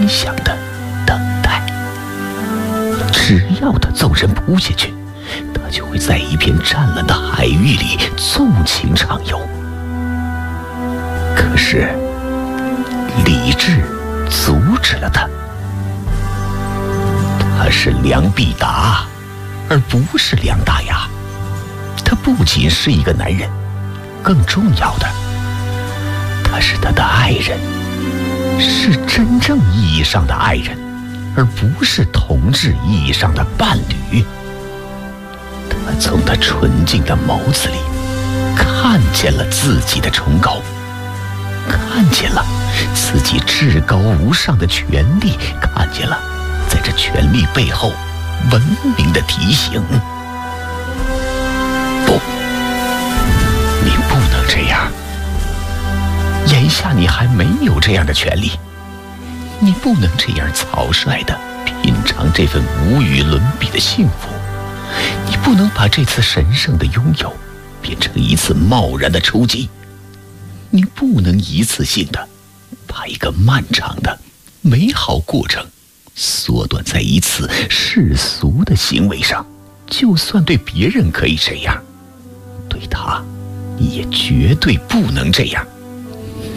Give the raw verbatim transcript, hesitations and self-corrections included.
详的等待。只要他纵身扑下去，他就会在一片湛蓝的海域里纵情畅游。可是理智阻止了他。他是梁必达，而不是梁大牙。他不仅是一个男人，更重要的，他是他的爱人，是真正意义上的爱人，而不是同志意义上的伴侣。他从他纯净的眸子里看见了自己的崇高，看见了自己至高无上的权利，看见了在这权力背后文明的提醒。不，你不能这样。眼下你还没有这样的权利，你不能这样草率地品尝这份无与伦比的幸福。你不能把这次神圣的拥有变成一次贸然的出击。你不能一次性的把一个漫长的美好过程缩短在一次世俗的行为上。就算对别人可以这样，对他，你也绝对不能这样。